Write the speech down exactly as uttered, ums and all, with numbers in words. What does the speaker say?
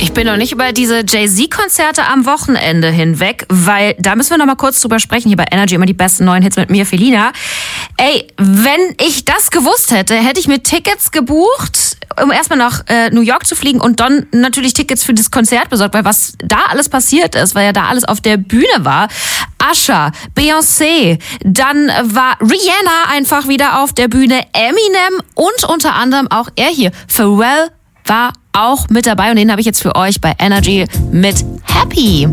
Ich bin noch nicht über diese Jay-Z-Konzerte am Wochenende hinweg, weil da müssen wir noch mal kurz drüber sprechen. Hier bei Energy immer die besten neuen Hits mit mir, Felina. Ey, wenn ich das gewusst hätte, hätte ich mir Tickets gebucht, um erstmal nach äh, New York zu fliegen und dann natürlich Tickets für das Konzert besorgt, weil was da alles passiert ist, weil ja da alles auf der Bühne war. Usher, Beyoncé, dann war Rihanna einfach wieder auf der Bühne, Eminem und unter anderem auch er hier, Pharrell, war auch mit dabei und den habe ich jetzt für euch bei Energy mit Happy.